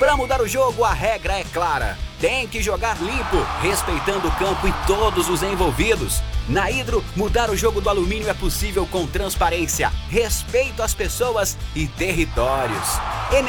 Para mudar o jogo, a regra é clara. Tem que jogar limpo, respeitando o campo e todos os envolvidos. Na Hidro, mudar o jogo do alumínio é possível com transparência, respeito às pessoas e territórios.